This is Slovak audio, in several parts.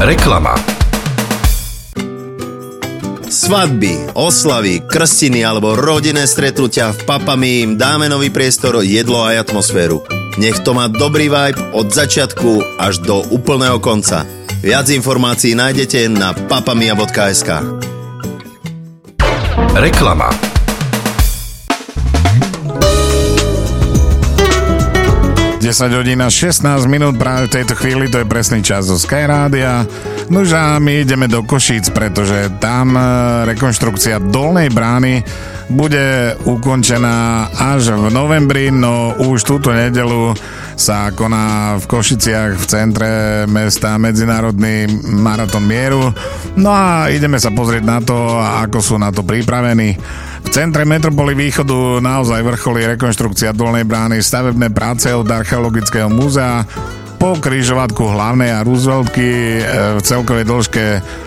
Reklama. Svadby, oslavy, krstiny alebo rodinné stretnutia v Papami im dáme nový priestor, jedlo aj atmosféru. Nech to má dobrý vibe od začiatku až do úplného konca. Viac informácií nájdete na papamia.sk. Reklama. hodín a 16 minút práve v tejto chvíli, to je presný čas zo Sky Rádia. Nož a my ideme do Košíc, pretože tam rekonštrukcia Dolnej brány bude ukončená až v novembri, no už túto nedeľu sa koná v Košiciach v centre mesta Medzinárodný maratón mieru. No a ideme sa pozrieť na to, ako sú na to pripravení. V centre metropoly východu naozaj vrcholí rekonštrukcia Dolnej brány, stavebné práce od Archeologického múzea po križovatku Hlavnej a Rooseveltky v celkovej dĺžke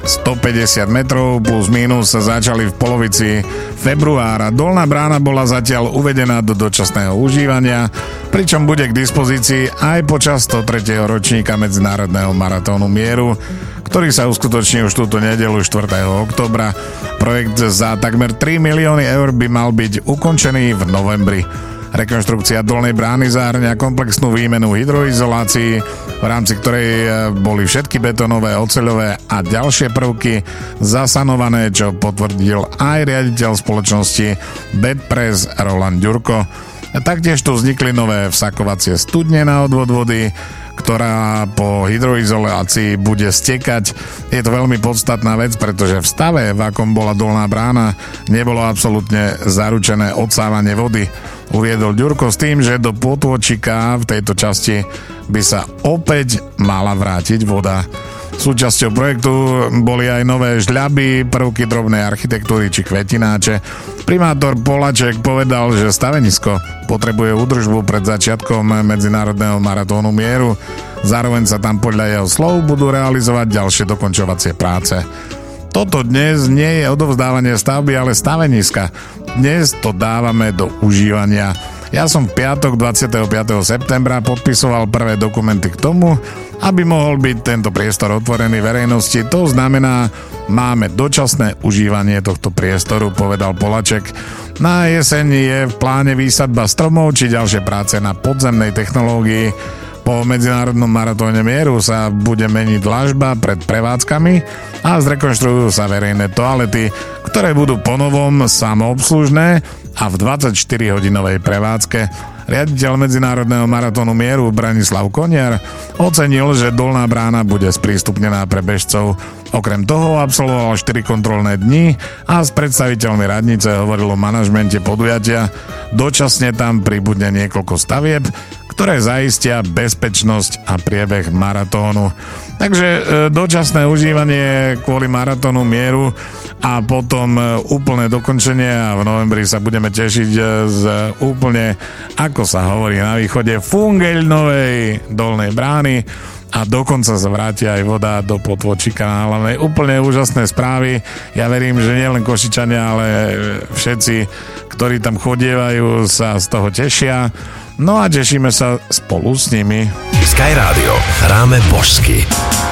150 metrov plus mínus sa začali v polovici februára. Dolná brána bola zatiaľ uvedená do dočasného užívania, pričom bude k dispozícii aj počas 103. ročníka Medzinárodného maratónu mieru, ktorý sa uskutoční už túto nedeľu 4. októbra. Projekt za takmer 3 milióny eur by mal byť ukončený v novembri. Rekonštrukcia Dolnej brány zahŕňa komplexnú výmenu hydroizolácií, v rámci ktorej boli všetky betónové, oceľové a ďalšie prvky zasanované, čo potvrdil aj riaditeľ spoločnosti Bedpress Roland Ďurko. Taktiež tu vznikli nové vsakovacie studne na odvod vody, ktorá po hydroizolácii bude stekať. Je to veľmi podstatná vec, pretože v stave, v akom bola Dolná brána, nebolo absolútne zaručené odsávanie vody. Uviedol Ďurko s tým, že do potôčika v tejto časti by sa opäť mala vrátiť voda. Súčasťou projektu boli aj nové žľaby, prvky drobnej architektúry či kvetináče. Primátor Polaček povedal, že stavenisko potrebuje údržbu pred začiatkom Medzinárodného maratónu mieru. Zároveň sa tam podľa jeho slov budú realizovať ďalšie dokončovacie práce. Toto dnes nie je odovzdávanie stavby, ale staveniska. Dnes to dávame do užívania. Ja som v piatok 25. septembra podpisoval prvé dokumenty k tomu, aby mohol byť tento priestor otvorený verejnosti. To znamená, máme dočasné užívanie tohto priestoru, povedal Polaček. Na jeseň je v pláne výsadba stromov či ďalšie práce na podzemnej technológii. Po Medzinárodnom maratóne mieru sa bude meniť dlažba pred prevádzkami a zrekonštruujú sa verejné toalety, ktoré budú ponovom samoobslužné a v 24-hodinovej prevádzke. Riaditeľ Medzinárodného maratónu mieru Branislav Koniar ocenil, že Dolná brána bude sprístupnená pre bežcov. Okrem toho absolvoval 4 kontrolné dni a s predstaviteľmi radnice hovoril o manažmente podujatia. Dočasne tam pribudne niekoľko stavieb, ktoré zaistia bezpečnosť a priebeh maratónu. Takže dočasné užívanie kvôli maratónu mieru a potom úplné dokončenie a v novembri sa budeme tešiť z úplne, ako sa hovorí na východe, fungeľnovej Dolnej brány a dokonca sa vráti aj voda do potôčika na Hlavnej. Úplne úžasné správy. Ja verím, že nielen Košičania, ale všetci, ktorí tam chodievajú, sa z toho tešia. No a tešíme sa spolu s nimi. Sky Rádio. Hráme božsky.